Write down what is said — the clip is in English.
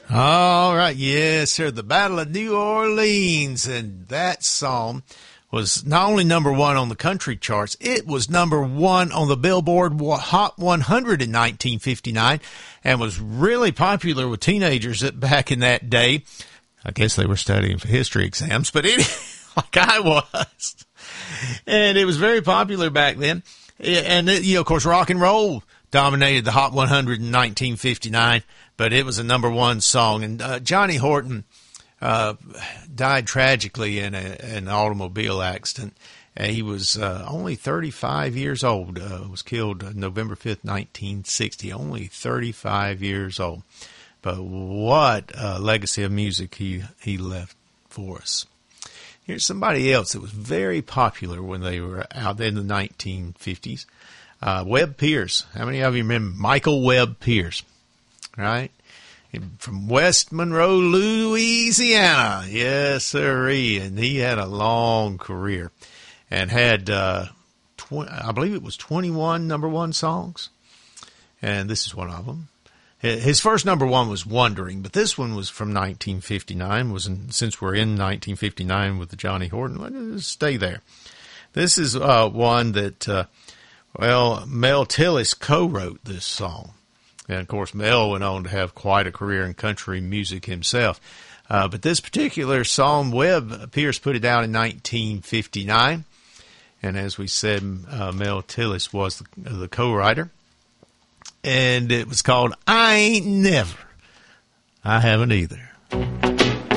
All right, yes, sir. The Battle of New Orleans, and that song was not only number one on the country charts, it was number one on the Billboard Hot 100 in 1959, and was really popular with teenagers back in that day. I guess they were studying for history exams, but like I was. And it was very popular back then. And, of course, rock and roll dominated the Hot 100 in 1959, but it was a number one song. And Johnny Horton died tragically in an automobile accident. He was only 35 years old. Was killed November 5th, 1960. Only 35 years old. But what a legacy of music he left for us. Here's somebody else that was very popular when they were out in the 1950s. Webb Pierce. How many of you remember Michael Webb Pierce? Right? From West Monroe, Louisiana. Yes, sirree. And he had a long career and had, I believe it was 21 number one songs. And this is one of them. His first number one was Wondering, but this one was from 1959. Since we're in 1959 with the Johnny Horton, let's stay there. This is one that, Mel Tillis co-wrote this song. And, of course, Mel went on to have quite a career in country music himself. But this particular song, Webb Pierce put it out in 1959. And as we said, Mel Tillis was the co-writer. And it was called I Ain't Never. I Haven't Either.